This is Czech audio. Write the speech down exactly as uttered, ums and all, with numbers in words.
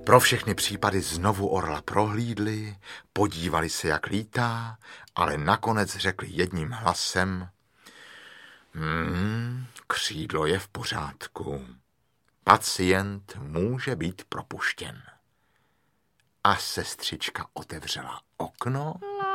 Pro všechny případy znovu orla prohlídli, podívali se, jak lítá, ale nakonec řekli jedním hlasem: Hmm, křídlo je v pořádku. Pacient může být propuštěn. A sestřička otevřela okno